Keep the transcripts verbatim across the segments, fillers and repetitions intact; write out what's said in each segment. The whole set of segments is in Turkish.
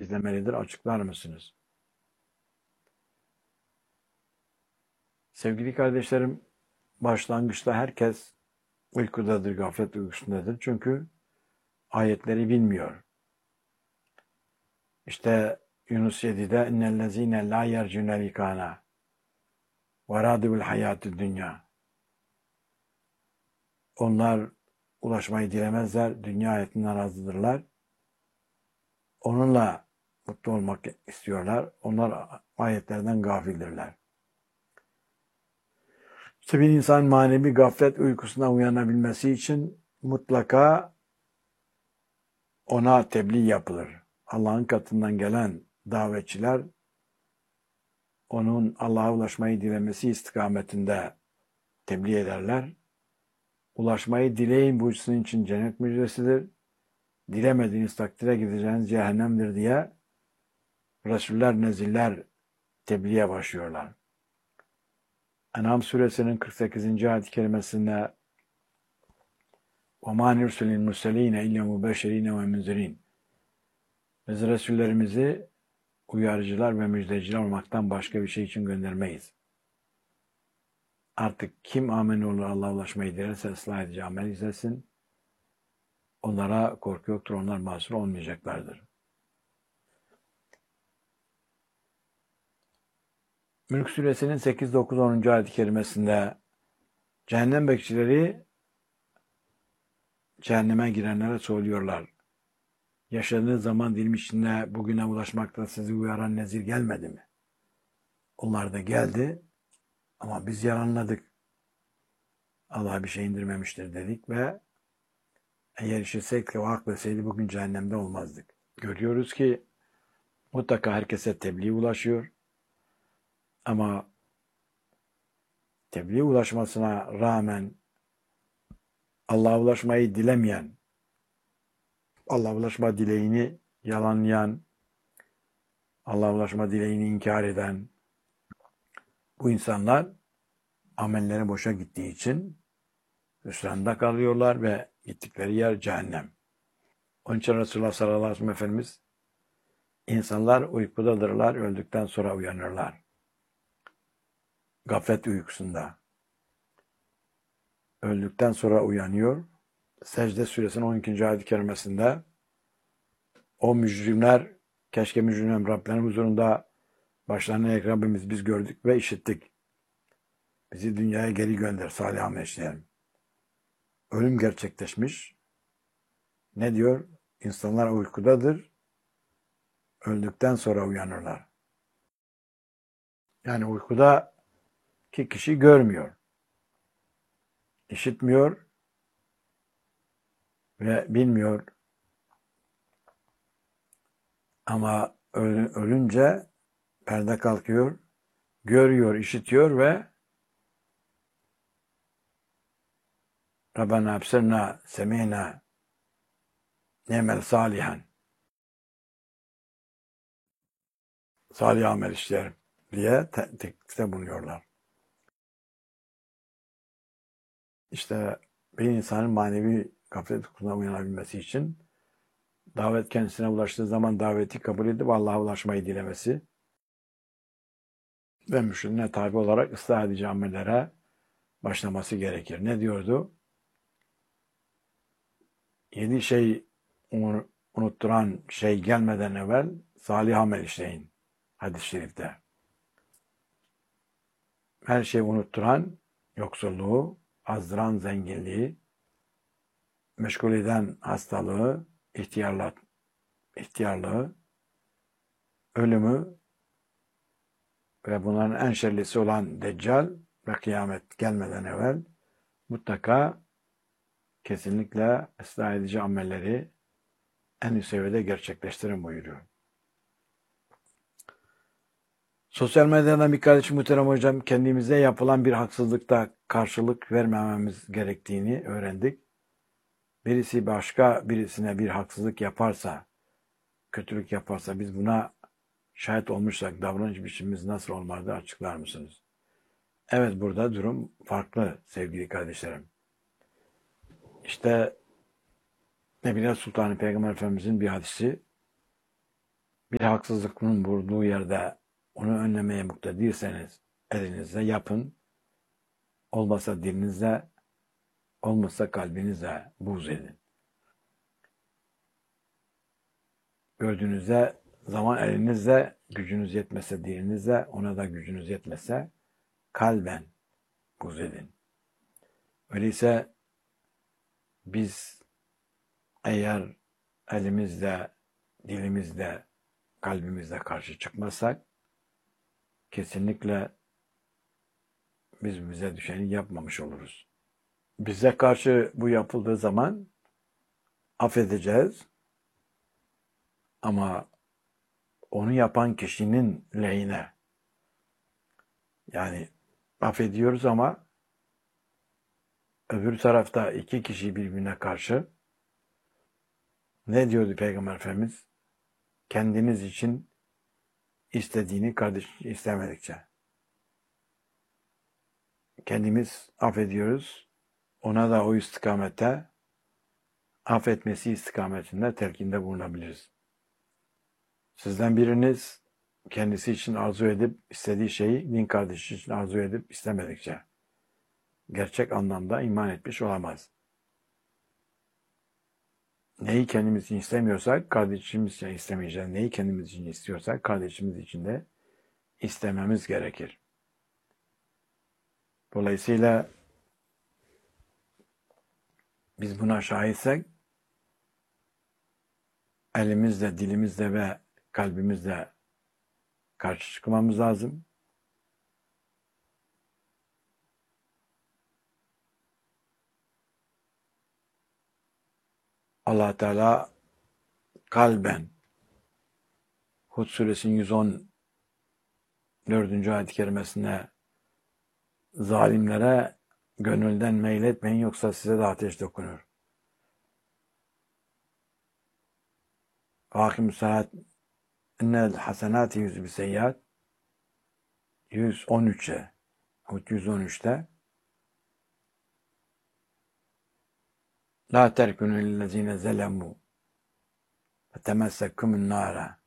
temizlemelidir? Açıklar mısınız? Sevgili kardeşlerim, başlangıçta herkes uykudadır, gaflet uykusundadır. Çünkü ayetleri bilmiyor. İşte Yunus yedide innellezine la yercune likana ve radibul hayatü dünya. Onlar ulaşmayı dilemezler, dünya hayatından razıdırlar. Onunla mutlu olmak istiyorlar. Onlar ayetlerden gafildirler. İşte bir insan manevi gaflet uykusuna uyanabilmesi için mutlaka ona tebliğ yapılır. Allah'ın katından gelen davetçiler onun Allah'a ulaşmayı dilemesi istikametinde tebliğ ederler. Ulaşmayı dileyin, bu sizin için cennet müjdesidir. Dilemediğiniz takdire gideceğiniz cehennemdir diye Resuller, neziller tebliğe başlıyorlar. En'am suresinin kırk sekizinci ayet-i kerimesinde وَمَا نُرْسِلِ الْمُرْسَلِينَ اِلَّا مُبَشِّرِينَ وَمُنْذِرِينَ Biz Resullerimizi uyarıcılar ve müjdeciler olmaktan başka bir şey için göndermeyiz. Artık kim amin olur, Allah'a ulaşmayı dilerse ıslah edici amel izlesin. Onlara korku yoktur, onlar mahsur olmayacaklardır. Mülk suresinin sekiz, dokuz, onuncu ayet-i kerimesinde cehennem bekçileri cehenneme girenlere söylüyorlar. Yaşadığınız zaman dilimi içinde bugüne ulaşmakta sizi uyaran nezir gelmedi mi? Onlar da geldi ama biz yalanladık. Allah bir şey indirmemiştir dedik ve eğer işitsek ve o hak verseydi bugün cehennemde olmazdık. Görüyoruz ki mutlaka herkese tebliğ ulaşıyor ama tebliğ ulaşmasına rağmen Allah'a ulaşmayı dilemeyen, Allah'a ulaşma dileğini yalanlayan, Allah'a ulaşma dileğini inkar eden bu insanlar amelleri boşa gittiği için hüsranda kalıyorlar ve gittikleri yer cehennem. Onun için Resulullah sallallahu aleyhi ve sellem Efendimiz insanlar uykudadırlar, öldükten sonra uyanırlar. Gaflet uykusunda. Öldükten sonra uyanıyor. Secde suresinin on ikinci ayet-i kerimesinde o mücrimler, keşke mücrimler Rablerinin huzurunda başlarına eğik, Rabbimiz biz gördük ve işittik. Bizi dünyaya geri gönder, salih amel işleyelim. Ölüm gerçekleşmiş. Ne diyor? İnsanlar uykudadır. Öldükten sonra uyanırlar. Yani uykuda ki kişi görmüyor, işitmiyor ve bilmiyor. Ama ölünce perde kalkıyor, görüyor, işitiyor ve Rabbena absirna semina nemel salihan salih amel işlerim diye teklifte bulunuyorlar. İşte bir insanın manevi gaflet uykusuna uyanabilmesi için davet kendisine ulaştığı zaman daveti kabul edip Allah'a ulaşmayı dilemesi ve mürşidine tabi olarak ıslah edici amellere başlaması gerekir. Ne diyordu? Yedi şey unutturan şey gelmeden evvel salih amel işleyin. Hadis-i şerifte. Her şeyi unutturan yoksulluğu, azdıran zenginliği, meşgul eden hastalığı, ihtiyarlığı, ihtiyarlığı, ölümü ve bunların en şerlisi olan Deccal ve kıyamet gelmeden evvel mutlaka kesinlikle ıslah edici amelleri en üst seviyede gerçekleştirin buyuruyor. Sosyal medyadan bir kardeşim muhterem hocam kendimize yapılan bir haksızlıkta karşılık vermememiz gerektiğini öğrendik. Birisi başka birisine bir haksızlık yaparsa, kötülük yaparsa biz buna şahit olmuşsak davranış biçimimiz nasıl olmalı açıklar mısınız? Evet, burada durum farklı sevgili kardeşlerim. İşte Nebine Sultanı Peygamber Efendimizin bir hadisi Bir haksızlığın vurduğu yerde onu önlemeye muktedirseniz elinizle yapın. Olmasa dilinizle, olmasa kalbinizle buğz edin. Gördüğünüzde zaman elinizle, gücünüz yetmese dilinizle, ona da gücünüz yetmese kalben buğz edin. Öyleyse biz eğer elimizle, dilimizle, kalbimizle karşı çıkmazsak kesinlikle biz bize düşeni yapmamış oluruz. Bize karşı bu yapıldığı zaman affedeceğiz ama onu yapan kişinin lehine, yani affediyoruz ama öbür tarafta iki kişi birbirine karşı ne diyordu Peygamber Efendimiz? Kendiniz için istediğini kardeş istemedikçe. Kendimiz affediyoruz. Ona da o istikamette affetmesi istikametinde telkinde bulunabiliriz. Sizden biriniz kendisi için arzu edip istediği şeyi din kardeşi için arzu edip istemedikçe gerçek anlamda iman etmiş olamaz. Neyi kendimiz için istemiyorsak kardeşimiz için istemeyeceğiz. Neyi kendimiz için istiyorsak kardeşimiz için de istememiz gerekir. Dolayısıyla biz buna şahitsek elimizle, dilimizle ve kalbimizle karşı çıkmamız lazım. Allah Teala kalben Hud suresinin yüz on dördüncü ayet-i kerimesine zalimlere gönülden meyletmeyin yoksa size de ateş dokunur. Hakim saat innel hasenati yüz bir seyyat yüz on üçe Hud yüz on üçte la terkunu lillezine zelemu ve temessekumun nara.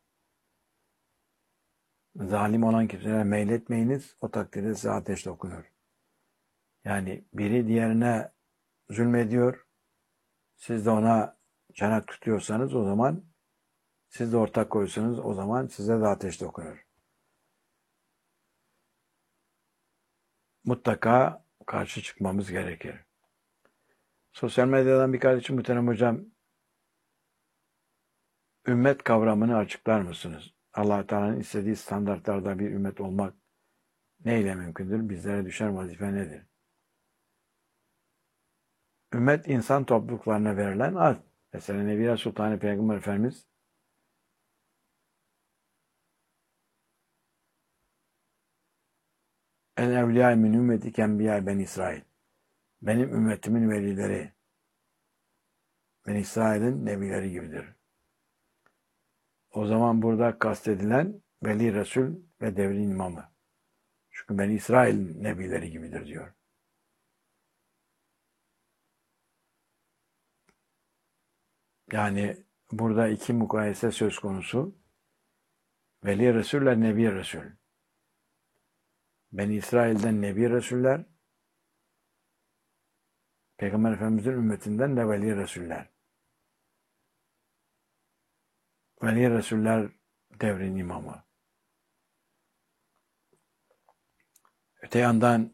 Zalim olan kimselere meyletmeyiniz, o takdirde size ateş dokunur. Yani biri diğerine zulmediyor, siz de ona çanak tutuyorsanız o zaman, siz de ortak koyuyorsanız o zaman size de ateş dokunur. Mutlaka karşı çıkmamız gerekir. Sosyal medyadan bir kardeşim muhterem hocam, ümmet kavramını açıklar mısınız? Allah Teala'nın istediği standartlarda bir ümmet olmak neyle mümkündür? Bizlere düşen vazife nedir? Ümmet insan topluluklarına verilen ad. Mesela Nebiye Sultanı Peygamber Efendimiz El evliya min ümmeti kenbiya ben İsrail. Benim ümmetimin velileri ben İsrail'in nebileri gibidir. O zaman burada kastedilen Veli Resul ve devrin imamı. Çünkü ben İsrail'in nebileri gibidir diyor. Yani burada iki mukayese söz konusu. Veli Resul ile Nebi Resul. Ben İsrail'den Nebi Resuller, Peygamber Efendimiz'in ümmetinden de Veli Resuller. Veli Resuller devrin imamı. Öte yandan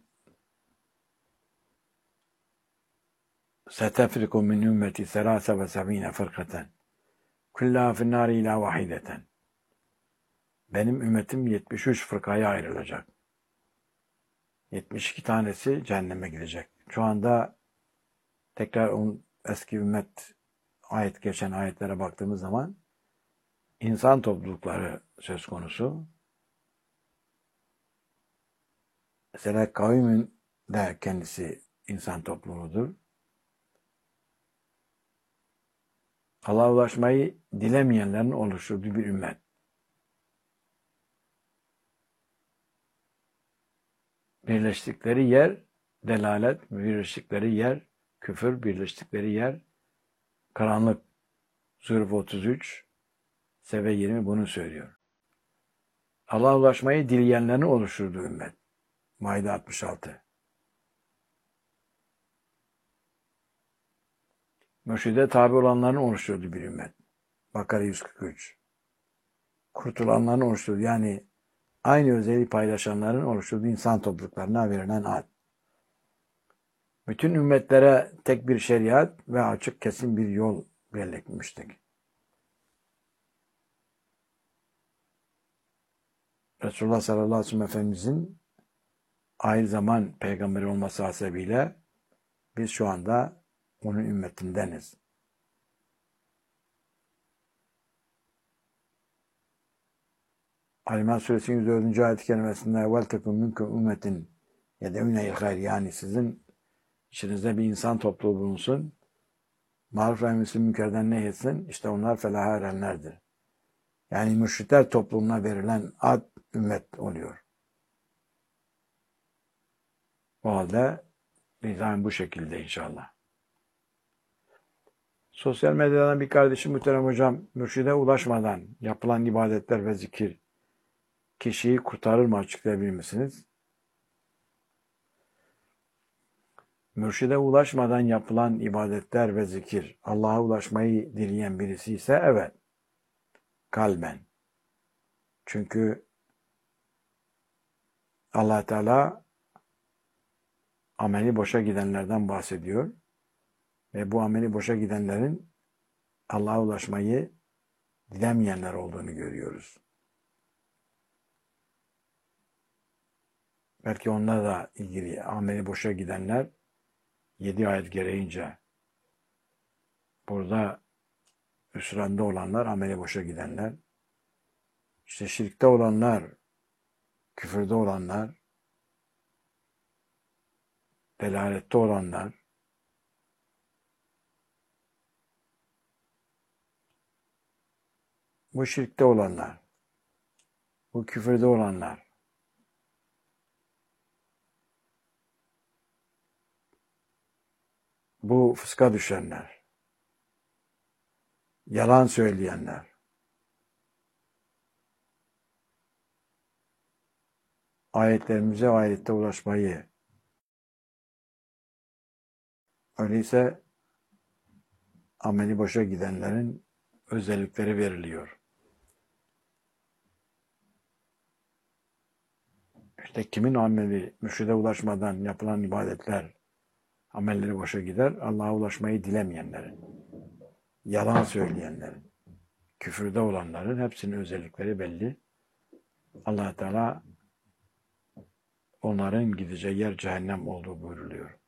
setefriku min ümmeti serase ve sevine fırkaten kullaha finnâri ilâ vahideten. Benim ümmetim yetmiş üç fırkaya ayrılacak. yetmiş iki tanesi cehenneme gidecek. Şu anda tekrar on, eski ümmet ayet geçen ayetlere baktığımız zaman insan toplulukları söz konusu. Mesela kavmin de kendisi insan topluluğudur. Allah'a ulaşmayı dilemeyenlerin oluşturduğu bir ümmet. Birleştikleri yer delalet, birleştikleri yer küfür, birleştikleri yer karanlık. Zürf otuz üç Sebe yirmi bunu söylüyor. Allah'a ulaşmayı dileyenlerin oluşturduğu ümmet. Maide altmış altı. Mürşide tabi olanların oluşturduğu bir ümmet. Bakara yüz kırk üç. Kurtulanların oluşturduğu, yani aynı özelliği paylaşanların oluşturduğu insan topluluklarına verilen ad. Bütün ümmetlere tek bir şeriat ve açık kesin bir yol belirlenmiştik. Resulullah sallallahu aleyhi ve sellem Efendimizin aynı zaman peygamberi olması hasebiyle biz şu anda onun ümmetindeniz. Ali Suresinin yüz dördüncü ayet-i kerimesinde وَلْتَكُمْ مِنْكُمْ اُمَّةٍ يَدَعُونَ الْخَيْرِ, sizin içinizde bir insan topluluğu bulunsun, maruf ve emri münkerden nehyetsin, işte onlar felaha erenlerdir. Yani müşrikler toplumuna verilen ad ümmet oluyor. O halde nizam bu şekilde inşallah. Sosyal medyadan bir kardeşim muhterem hocam, mürşide ulaşmadan yapılan ibadetler ve zikir kişiyi kurtarır mı, açıklayabilir misiniz? Mürşide ulaşmadan yapılan ibadetler ve zikir Allah'a ulaşmayı dileyen birisi ise evet, kalben. Çünkü Allah Teala ameli boşa gidenlerden bahsediyor ve bu ameli boşa gidenlerin Allah'a ulaşmayı dilemeyenler olduğunu görüyoruz. Belki onlarla da ilgili ameli boşa gidenler yedi ayet gereğince burada hüsranda olanlar, ameli boşa gidenler, işte şirkte olanlar, küfürde olanlar, delalette olanlar, bu şirkte olanlar, bu küfürde olanlar, bu fıska düşenler, yalan söyleyenler, ayetlerimize ve ayette ulaşmayı, öyleyse ameli boşa gidenlerin özellikleri veriliyor. İşte kimin ameli mürşide ulaşmadan yapılan ibadetler, amelleri boşa gider? Allah'a ulaşmayı dilemeyenlerin, yalan söyleyenlerin, küfürde olanların hepsinin özellikleri belli. Allah Teala onların gideceği yer cehennem olduğu buyruluyor.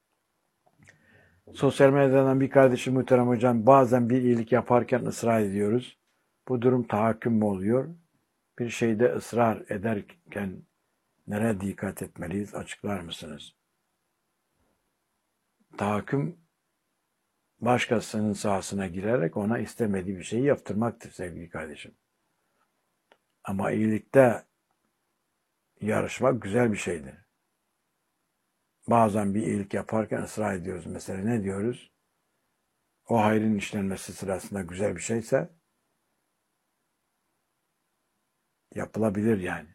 Sosyal medyadan bir kardeşim muhterem hocam, bazen bir iyilik yaparken ısrar ediyoruz. Bu durum tahakküm mü oluyor? Bir şeyde ısrar ederken nereye dikkat etmeliyiz? Açıklar mısınız? Tahakküm, başkasının sahasına girerek ona istemediği bir şeyi yaptırmaktır sevgili kardeşim. Ama iyilikte yarışmak güzel bir şeydir. Bazen bir iyilik yaparken ısrar ediyoruz. Mesela ne diyoruz? O hayrın işlenmesi sırasında güzel bir şeyse yapılabilir yani.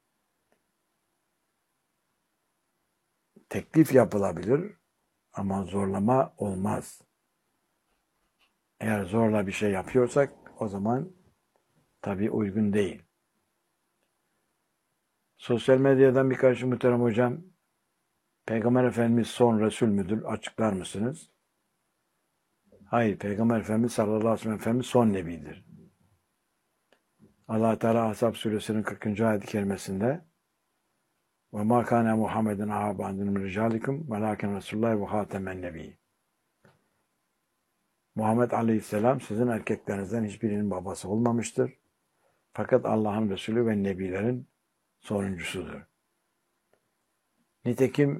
Teklif yapılabilir ama zorlama olmaz. Eğer zorla bir şey yapıyorsak o zaman tabii uygun değil. Sosyal medyadan bir kardeşim muhterem hocam, Peygamber Efendimiz son Resul müdür? Açıklar mısınız? Hayır, Peygamber Efendimiz sallallahu aleyhi ve sellem Efendimiz son Nebidir. Allah Teala Ahzab suresinin kırkıncı ayet-i kerimesinde وَمَا كَانَ مُحَمَّدٍ اَعَابَ عَنْدِنْ رِجَالِكُمْ وَلَاكِنْ رَسُولُ اللّٰهِ وَخَاتَمَ النَّبِيِّ. Muhammed Aleyhisselam sizin erkeklerinizden hiçbirinin babası olmamıştır. Fakat Allah'ın Resulü ve Nebilerin sonuncusudur. Nitekim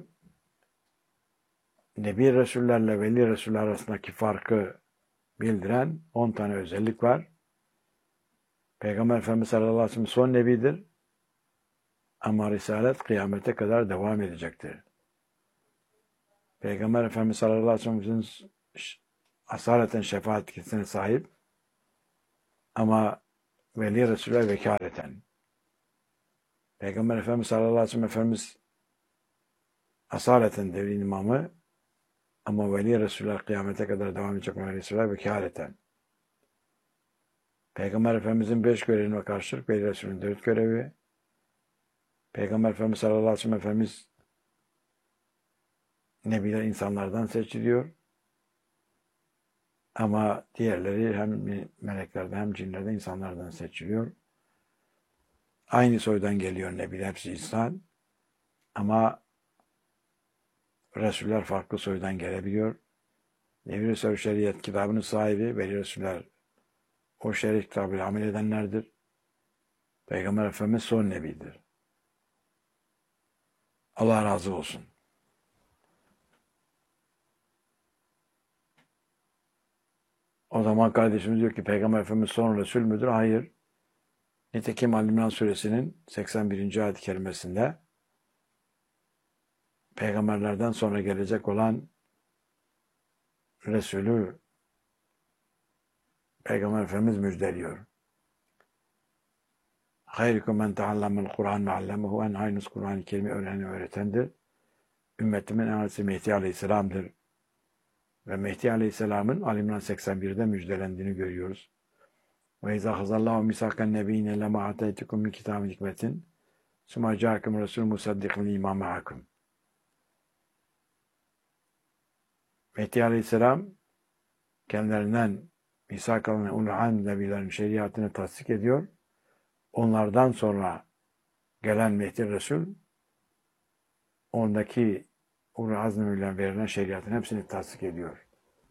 Nebi Resullerle Veli Resuller arasındaki farkı bildiren on tane özellik var. Peygamber Efendimiz sallallahu aleyhi ve sellem son Nebidir. Ama Risalet kıyamete kadar devam edecektir. Peygamber Efendimiz sallallahu aleyhi ve sellem'in asaleten şefaat yetkisine sahip ama veli Resul'e vekaleten. Peygamber Efendimiz sallallahu aleyhi ve sellem Efendimiz asaleten devrin imamı ama veli Resul'e kıyamete kadar devam edecek veli Resul'e vekaleten. Peygamber Efendimizin beş görevine karşılık veli Resul'ün dört görevi. Peygamber Efendimiz sallallahu aleyhi ve sellem Efendimiz nebiler insanlardan seçiliyor. Ama diğerleri hem meleklerden hem cinlerden insanlardan seçiliyor. Aynı soydan geliyor nebiler, hepsi insan. Ama Resuller farklı soydan gelebiliyor. Nebi Resul şeriat kitabının sahibi veli Resuller o şeriat kitabıyla amel edenlerdir. Peygamber Efendimiz son nebidir. Allah razı olsun. O zaman kardeşimiz diyor ki Peygamber Efendimiz son Resul müdür? Hayır. Nitekim Ali İmran suresinin seksen birinci ayet-i kerimesinde peygamberlerden sonra gelecek olan Resulü Peygamber Efendimiz müjdeliyor. Hayrikum men teallamel Kur'an ve allemehu, en hayırlısı Kur'an-ı Kerim'i öğrenen öğretendir. Ümmetimin en hayırlısı Mehdi Aleyhisselam'dır. Ve Mehdi Aleyhisselam'ın Ali İmran seksen birde müjdelendiğini görüyoruz. Ve izâ hazallahu misâken nebiyyine lemâ ateytikum min kitâbin hikmetin sümme câekum resûl musaddiqun limâ me'akum. Mehdi Aleyhisselam kendilerinden misak alınan ulû'an nebilerin şeriatını tasdik ediyor. Onlardan sonra gelen Mehdi Resul ondaki Ulul Azm nebilerine verilen şeriatın hepsini tasdik ediyor.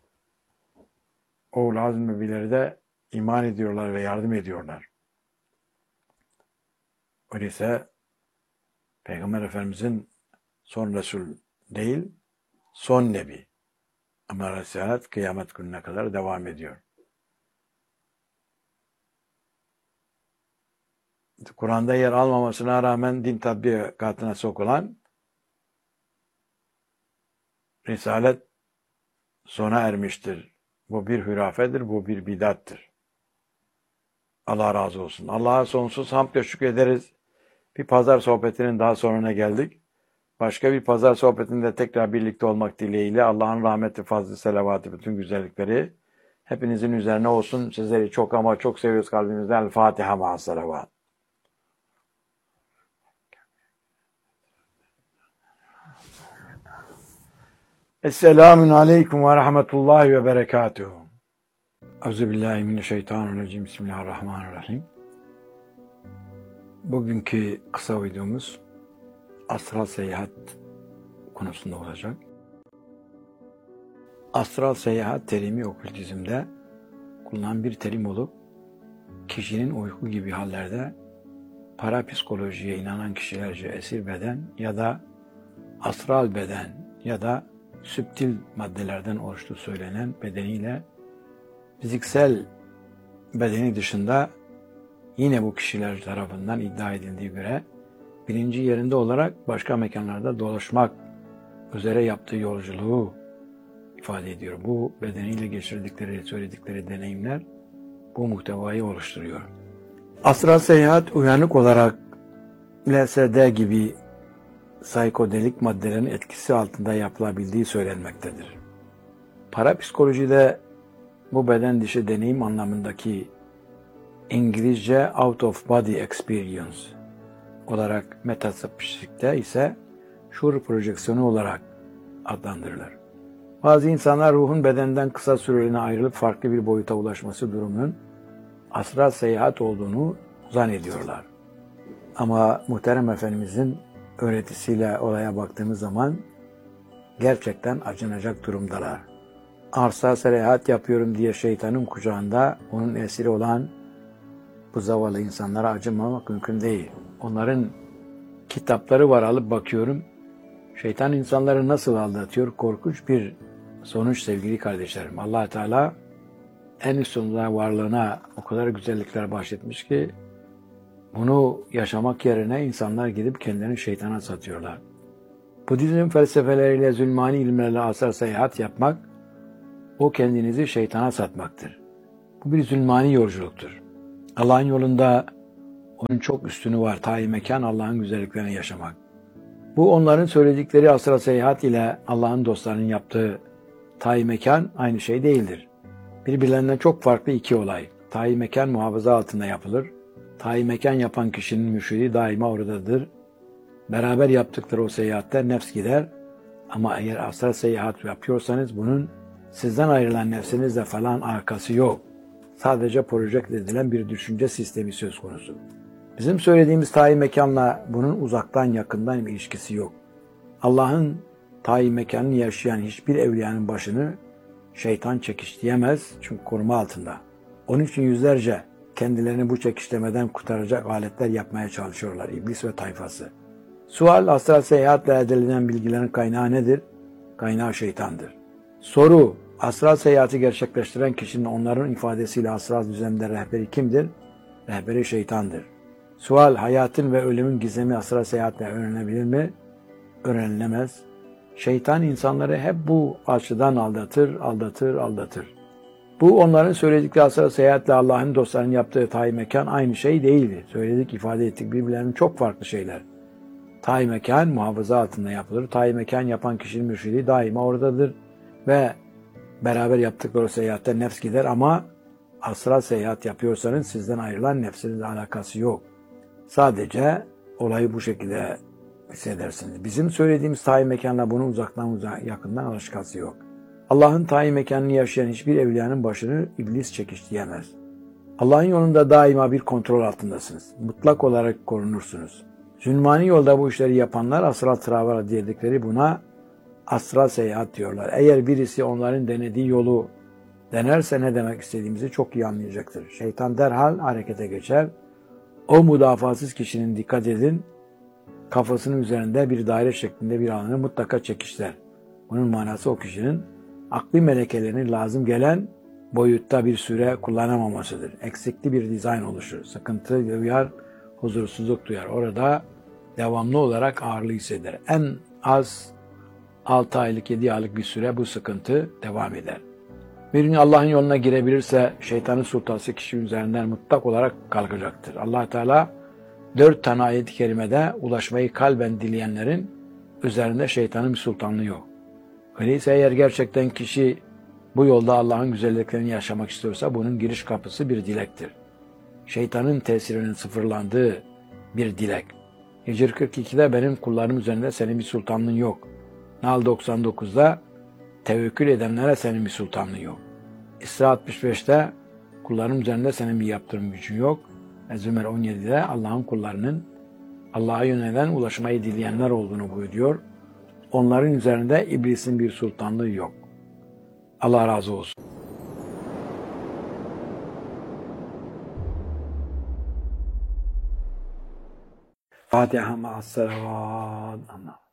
O Ulul Azm nebileri de iman ediyorlar ve yardım ediyorlar. Öyleyse Peygamber Efendimizin son Resul değil, son Nebi. Ama Risalet kıyamet gününe kadar devam ediyor. Kur'an'da yer almamasına rağmen din tatbikatına sokulan Risalet sona ermiştir. Bu bir hürafedir, bu bir bidattır. Allah razı olsun. Allah'a sonsuz hamd ve şükrederiz. Bir pazar sohbetinin daha sonuna geldik. Başka bir pazar sohbetinde tekrar birlikte olmak dileğiyle Allah'ın rahmeti, fazlı, selavatı, bütün güzellikleri hepinizin üzerine olsun. Sizleri çok ama çok seviyoruz kalbimizden. El Fatiha ma'as salavat. Esselamun aleyküm ve rahmetullahi ve berekatuhu. Euzubillahimineşşeytanirracim. Bismillahirrahmanirrahim. Bugünkü kısa videomuz astral seyahat konusunda olacak. Astral seyahat terimi okültizmde kullanılan bir terim olup kişinin uyku gibi hallerde parapsikolojiye inanan kişilerce esir beden ya da astral beden ya da süptil maddelerden oluştuğu söylenen bedeniyle fiziksel bedeni dışında yine bu kişiler tarafından iddia edildiği göre bilinci yerinde olarak başka mekanlarda dolaşmak üzere yaptığı yolculuğu ifade ediyor. Bu bedeniyle geçirdikleri, söyledikleri deneyimler bu muhtevayı oluşturuyor. Astral seyahat uyanık olarak L S D gibi psikodelik maddelerin etkisi altında yapılabildiği söylenmektedir. Parapsikolojide bu beden dışı deneyim anlamındaki İngilizce out of body experience olarak metafizikte ise şuur projeksiyonu olarak adlandırılır. Bazı insanlar ruhun bedenden kısa süreliğine ayrılıp farklı bir boyuta ulaşması durumunun astral seyahat olduğunu zannediyorlar. Ama Muhterem Efendimizin öğretisiyle olaya baktığımız zaman gerçekten acınacak durumdalar. Astral seyahat yapıyorum diye şeytanın kucağında onun esiri olan bu zavallı insanlara acımamak mümkün değil. Onların kitapları var, alıp bakıyorum. Şeytan insanları nasıl aldatıyor? Korkunç bir sonuç sevgili kardeşlerim. Allah Teala en üstünde varlığına o kadar güzellikler bahşetmiş ki bunu yaşamak yerine insanlar gidip kendilerini şeytana satıyorlar. Budizm felsefeleriyle, zulmani ilimlerle astral seyahat yapmak, o kendinizi şeytana satmaktır. Bu bir zulmani yolculuktur. Allah'ın yolunda onun çok üstünü var. Ta-i mekan Allah'ın güzelliklerini yaşamak. Bu onların söyledikleri asra seyahat ile Allah'ın dostlarının yaptığı ta-i mekan aynı şey değildir. Birbirlerinden çok farklı iki olay. Ta-i mekan muhafaza altında yapılır. Ta-i mekan yapan kişinin mürşidi daima oradadır. Beraber yaptıkları o seyahatte nefs gider. Ama eğer asra seyahat yapıyorsanız bunun sizden ayrılan nefsinizle falan alakası yok. Sadece projekte edilen bir düşünce sistemi söz konusu. Bizim söylediğimiz ta-i mekanla bunun uzaktan yakından bir ilişkisi yok. Allah'ın ta-i mekanını yaşayan hiçbir evliyanın başını şeytan çekişleyemez çünkü koruma altında. Onun için yüzlerce kendilerini bu çekişlemeden kurtaracak aletler yapmaya çalışıyorlar iblis ve tayfası. Sual, astral seyahatle elde edilen bilgilerin kaynağı nedir? Kaynağı şeytandır. Soru, astral seyahati gerçekleştiren kişinin onların ifadesiyle astral düzende rehberi kimdir? Rehberi şeytandır. Sual, hayatın ve ölümün gizemi astral seyahatle öğrenebilir mi? Öğrenilemez. Şeytan insanları hep bu açıdan aldatır, aldatır, aldatır. Bu onların söyledikleri astral seyahatle Allah'ın dostlarının yaptığı ta-i mekan aynı şey değildi. Söyledik, ifade ettik birbirlerinin çok farklı şeyler. Ta-i mekan muhafaza altında yapılır. Ta-i mekan yapan kişinin mürşidi daima oradadır. Ve beraber yaptıkları seyahatte nefs gider ama astral seyahat yapıyorsanız sizden ayrılan nefsinizle alakası yok. Sadece olayı bu şekilde hissedersiniz. Bizim söylediğimiz ta-i mekanla bunun uzaktan uzak, yakından alakası yok. Allah'ın ta-i mekanını yaşayan hiçbir evliyanın başını iblis çekişleyemez. Allah'ın yolunda daima bir kontrol altındasınız. Mutlak olarak korunursunuz. Zülmani yolda bu işleri yapanlar astral travel dedikleri buna astral seyahat diyorlar. Eğer birisi onların denediği yolu denerse ne demek istediğimizi çok iyi anlayacaktır. Şeytan derhal harekete geçer. O müdafasız kişinin dikkat edin, kafasının üzerinde bir daire şeklinde bir alanı mutlaka çekişler. Bunun manası o kişinin akli melekelerini lazım gelen boyutta bir süre kullanamamasıdır. Eksikli bir dizayn oluşur. Sıkıntı duyar, huzursuzluk duyar. Orada devamlı olarak ağırlığı hisseder. En az altı aylık, yedi aylık bir süre bu sıkıntı devam eder. Birini Allah'ın yoluna girebilirse şeytanın sultası kişi üzerinden mutlak olarak kalkacaktır. Allah Teala dört tane ayet-i kerimede ulaşmayı kalben dileyenlerin üzerinde şeytanın bir sultanlığı yok. Öyleyse eğer gerçekten kişi bu yolda Allah'ın güzelliklerini yaşamak istiyorsa bunun giriş kapısı bir dilektir. Şeytanın tesirinin sıfırlandığı bir dilek. Hicr kırk ikide benim kullarım üzerinde senin bir sultanlığın yok. Nahl doksan dokuzda tevekkül edenlere senin bir sultanlığın yok. İsra altmış beşte kullarım üzerinde senin bir yaptırım gücün yok. Ve Zümer on yedide Allah'ın kullarının Allah'a yönelen ulaşmayı dileyenler olduğunu buyuruyor. Onların üzerinde iblisin bir sultanlığı yok. Allah razı olsun. Fatiha ma'as-salavat.